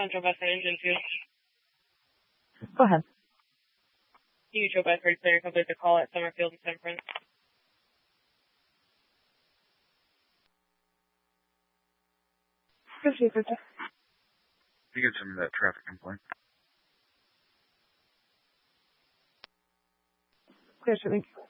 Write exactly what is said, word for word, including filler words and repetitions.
Central Bedford Engine two. Go ahead. Mutual Bedford clear, complete the call at Summerfield and Temperance. Appreciate it. You get some of that traffic complaint. Clear, thank you.